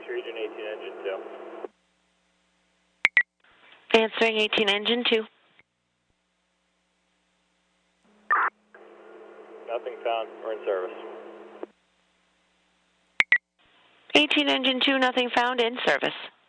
Region 18 Engine 2. Answering 18 Engine 2. Nothing found. We're in service. 18 Engine 2, nothing found, in service.